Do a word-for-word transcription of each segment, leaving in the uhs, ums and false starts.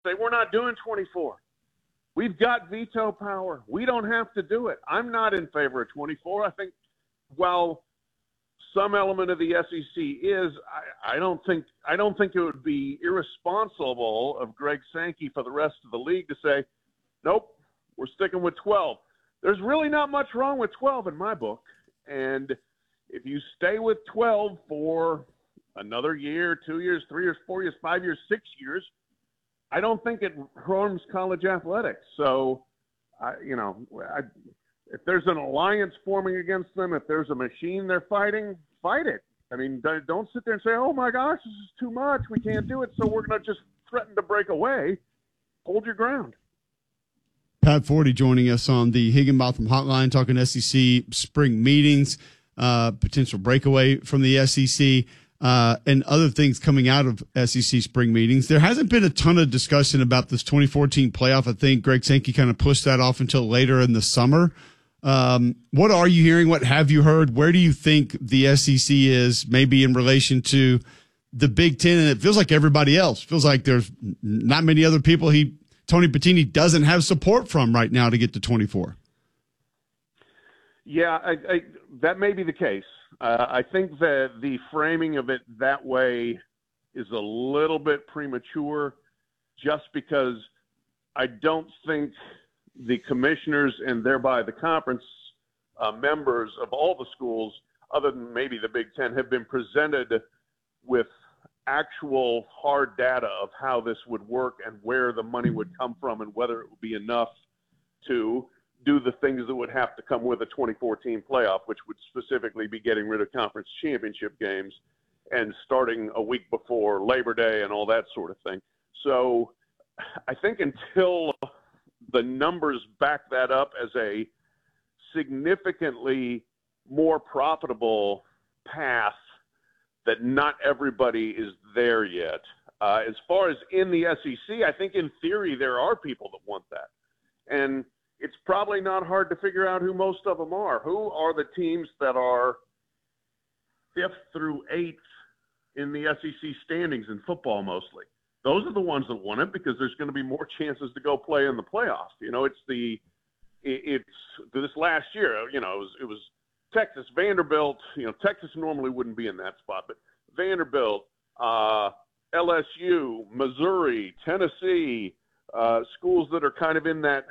say, we're not doing twenty-four. We've got veto power. We don't have to do it. I'm not in favor of twenty-four. I think while some element of the S E C is, I, I don't think I don't think it would be irresponsible of Greg Sankey for the rest of the league to say, nope, we're sticking with twelve. There's really not much wrong with twelve in my book. And if you stay with twelve for another year, two years, three years, four years, five years, six years, I don't think it harms college athletics. So, I, you know, I, if there's an alliance forming against them, if there's a machine they're fighting, fight it. I mean, don't sit there and say, oh, my gosh, this is too much. We can't do it, so we're going to just threaten to break away. Hold your ground. Pat Forty joining us on the Higginbotham Hotline, talking S E C spring meetings, uh, potential breakaway from the S E C, uh, and other things coming out of S E C spring meetings. There hasn't been a ton of discussion about this twenty fourteen playoff. I think Greg Sankey kind of pushed that off until later in the summer. Um, what are you hearing? What have you heard? Where do you think the S E C is maybe in relation to the Big Ten? And it feels like everybody else. It feels like there's not many other people he Tony Pettini doesn't have support from right now to get to twenty-four. Yeah, I, I, that may be the case. Uh, I think that the framing of it that way is a little bit premature just because I don't think the commissioners and thereby the conference uh, members of all the schools, other than maybe the Big Ten, have been presented with actual hard data of how this would work and where the money would come from and whether it would be enough to do the things that would have to come with a twenty fourteen playoff, which would specifically be getting rid of conference championship games and starting a week before Labor Day and all that sort of thing. So I think until the numbers back that up as a significantly more profitable path, that not everybody is there yet. Uh, as far as in the S E C, I think in theory there are people that want that. And it's probably not hard to figure out who most of them are. Who are the teams that are fifth through eighth in the S E C standings in football mostly? Those are the ones that want it because there's going to be more chances to go play in the playoffs. You know, it's the it's this last year, you know, it was, it was Texas, Vanderbilt, you know, Texas normally wouldn't be in that spot, but Vanderbilt, uh, L S U, Missouri, Tennessee, uh, schools that are kind of in that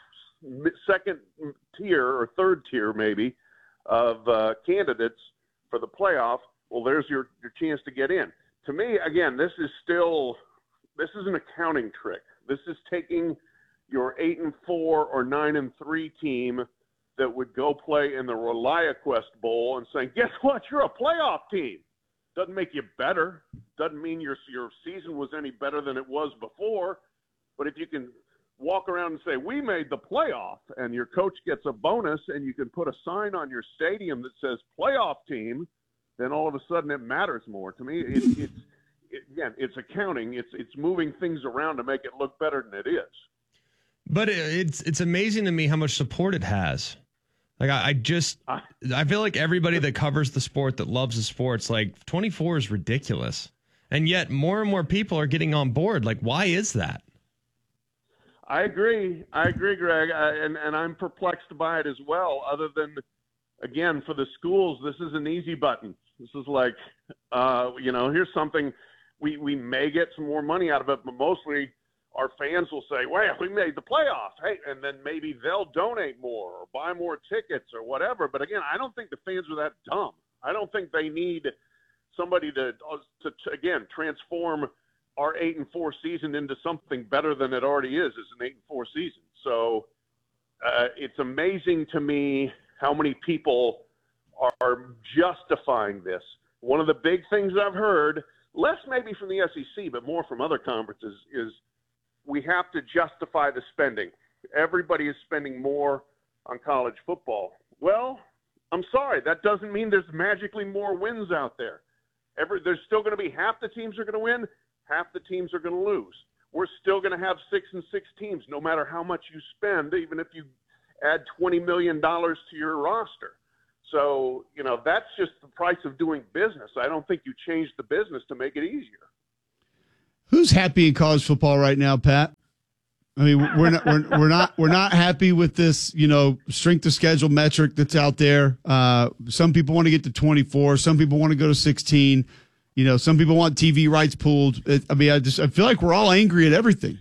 second tier or third tier maybe of uh, candidates for the playoff. Well, there's your, your chance to get in. To me, again, this is still – this is an accounting trick. This is taking your eight and four or nine and three team – that would go play in the ReliaQuest Bowl and saying, guess what? You're a playoff team. Doesn't make you better. Doesn't mean your your season was any better than it was before. But if you can walk around and say, we made the playoff, and your coach gets a bonus, and you can put a sign on your stadium that says playoff team, then all of a sudden it matters more. To me, it, it's, it, again, it's accounting. It's, it's moving things around to make it look better than it is. But it's it's amazing to me how much support it has. Like, I, I just, I feel like everybody that covers the sport, that loves the sports, like, twenty-four is ridiculous. And yet more and more people are getting on board. Like, why is that? I agree. I agree, Greg. I, and, and I'm perplexed by it as well, other than, again, for the schools, this is an easy button. This is like, uh, you know, here's something we, we may get some more money out of it, but mostly our fans will say, well, we made the playoffs. Hey, and then maybe they'll donate more or buy more tickets or whatever. But again, I don't think the fans are that dumb. I don't think they need somebody to, to, to again, transform our eight and four season into something better than it already is as an eight and four season. So uh, it's amazing to me how many people are justifying this. One of the big things I've heard, less maybe from the S E C, but more from other conferences, is we have to justify the spending. Everybody is spending more on college football. Well, I'm sorry. That doesn't mean there's magically more wins out there. Every, there's still going to be half the teams are going to win, half the teams are going to lose. We're still going to have six and six teams, no matter how much you spend, even if you add twenty million dollars to your roster. So, you know, that's just the price of doing business. I don't think you change the business to make it easier. Who's happy in college football right now, Pat? I mean, we're not we're, we're not we're not happy with this, you know, strength of schedule metric that's out there. Uh, some people want to get to twenty-four. Some people want to go to sixteen. You know, some people want T V rights pooled. It, I mean, I just I feel like we're all angry at everything.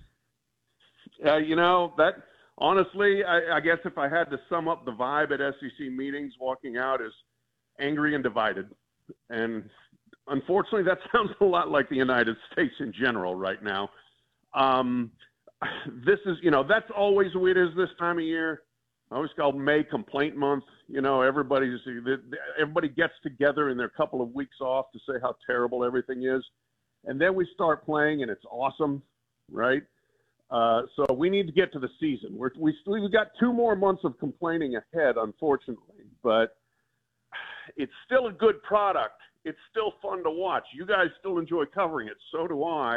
Uh, you know, that honestly, I, I guess if I had to sum up the vibe at S E C meetings walking out is angry and divided. And unfortunately, that sounds a lot like the United States in general right now. Um, this is, you know, that's always the way it is this time of year. I always call May complaint month. You know, everybody's everybody gets together in their couple of weeks off to say how terrible everything is, and then we start playing, and it's awesome, right? Uh, so we need to get to the season. We're, we we've got two more months of complaining ahead, unfortunately, but it's still a good product. It's still fun to watch. You guys still enjoy covering it. So do I.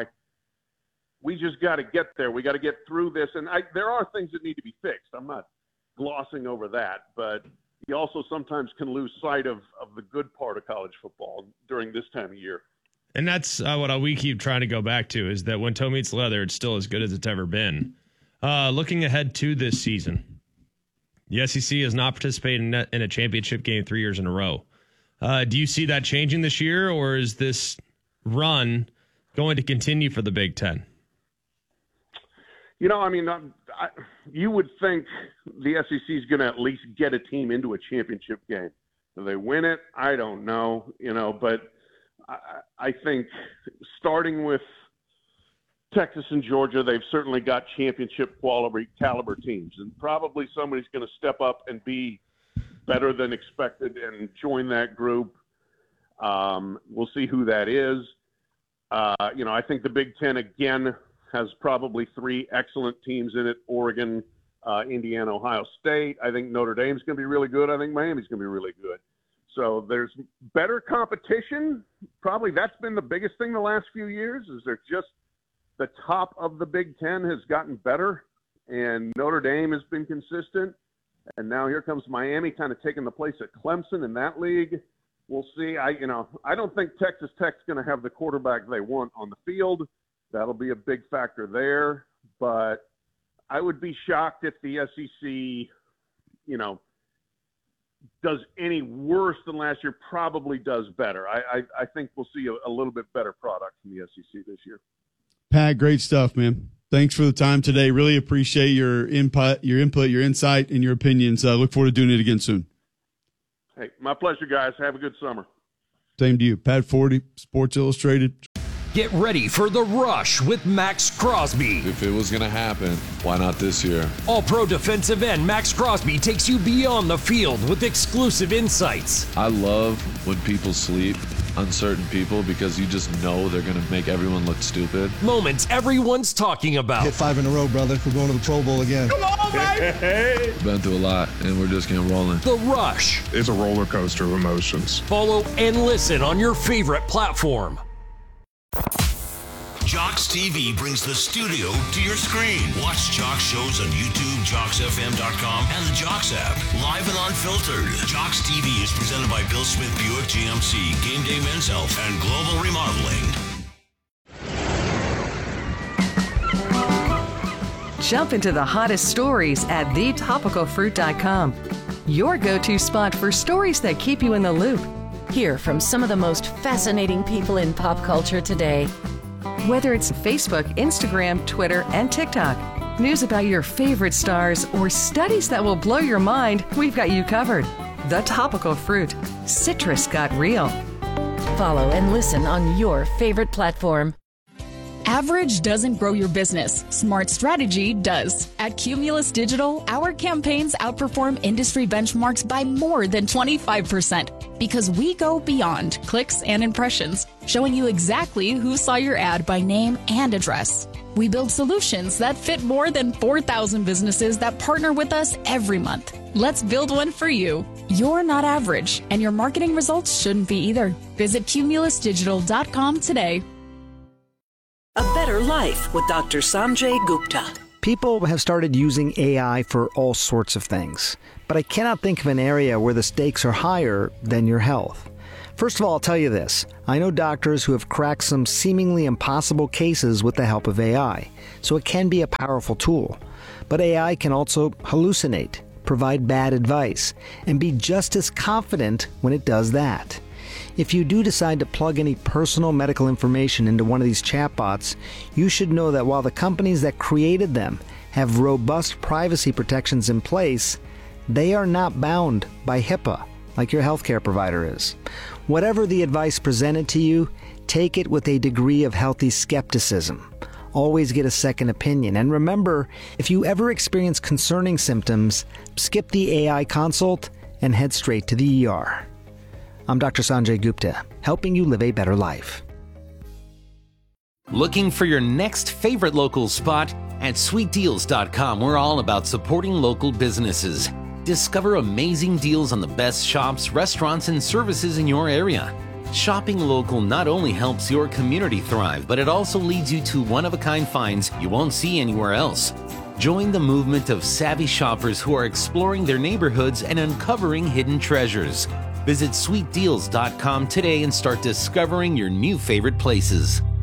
We just got to get there. We got to get through this, and I, there are things that need to be fixed. I'm not glossing over that, but you also sometimes can lose sight of, of the good part of college football during this time of year. And that's uh, what we keep trying to go back to, is that when toe meets leather, it's still as good as it's ever been. Uh, looking ahead to this season, the S E C has not participated in a, in a championship game three years in a row. Uh, do you see that changing this year, or is this run going to continue for the Big Ten? You know, I mean, I, I, you would think the S E C is going to at least get a team into a championship game. Do they win it? I don't know, you know, but I, I think starting with Texas and Georgia, they've certainly got championship quality caliber teams, and probably somebody's going to step up and be better than expected and join that group. Um, we'll see who that is. Uh, you know, I think the Big Ten, again, has probably three excellent teams in it: Oregon, uh, Indiana, Ohio State. I think Notre Dame's going to be really good. I think Miami's going to be really good. So there's better competition. Probably that's been the biggest thing the last few years, is they're just the top of the Big Ten has gotten better, and Notre Dame has been consistent. And now here comes Miami kind of taking the place of Clemson in that league. We'll see. I, you know, I don't think Texas Tech's going to have the quarterback they want on the field. That'll be a big factor there, but I would be shocked if the S E C, you know, does any worse than last year. Probably does better. I, I, I think we'll see a, a little bit better product from the S E C this year. Pat, great stuff, man. Thanks for the time today. Really appreciate your input, your input, your insight, and your opinions. Uh, look forward to doing it again soon. Hey, my pleasure, guys. Have a good summer. Same to you. Pat Forty, Sports Illustrated. Get ready for The Rush with Max Crosby. If it was going to happen, why not this year? All-Pro defensive end Max Crosby takes you beyond the field with exclusive insights. I love when people sleep, uncertain people, because you just know they're going to make everyone look stupid. Moments everyone's talking about. Hit five in a row, brother. We're going to the Pro Bowl again. Come on, baby! Been through a lot, and we're just getting rolling. The Rush. It's a roller coaster of emotions. Follow and listen on your favorite platform. Jocks T V brings the studio to your screen. Watch Jocks shows on YouTube, jocks f m dot com, and the Jocks app. Live and unfiltered. Jocks T V is presented by Bill Smith Buick G M C, Game Day Men's Health, and Global Remodeling. Jump into the hottest stories at the topical fruit dot com. Your go-to spot for stories that keep you in the loop. Hear from some of the most fascinating people in pop culture today. Whether it's Facebook, Instagram, Twitter, and TikTok, news about your favorite stars, or studies that will blow your mind, we've got you covered. The Topical Fruit. Citrus got real. Follow and listen on your favorite platform. Average doesn't grow your business. Smart strategy does. At Cumulus Digital, our campaigns outperform industry benchmarks by more than twenty-five percent because we go beyond clicks and impressions, showing you exactly who saw your ad by name and address. We build solutions that fit more than four thousand businesses that partner with us every month. Let's build one for you. You're not average, and your marketing results shouldn't be either. Visit cumulus digital dot com today. A Better Life with Doctor Sanjay Gupta. People have started using A I for all sorts of things, but I cannot think of an area where the stakes are higher than your health. First of all, I'll tell you this. I know doctors who have cracked some seemingly impossible cases with the help of A I, so it can be a powerful tool. But A I can also hallucinate, provide bad advice, and be just as confident when it does that. If you do decide to plug any personal medical information into one of these chatbots, you should know that while the companies that created them have robust privacy protections in place, they are not bound by HIPAA like your healthcare provider is. Whatever the advice presented to you, take it with a degree of healthy skepticism. Always get a second opinion. And remember, if you ever experience concerning symptoms, skip the A I consult and head straight to the E R. I'm Doctor Sanjay Gupta, helping you live a better life. Looking for your next favorite local spot? At sweet deals dot com, we're all about supporting local businesses. Discover amazing deals on the best shops, restaurants, and services in your area. Shopping local not only helps your community thrive, but it also leads you to one-of-a-kind finds you won't see anywhere else. Join the movement of savvy shoppers who are exploring their neighborhoods and uncovering hidden treasures. Visit sweet deals dot com today and start discovering your new favorite places.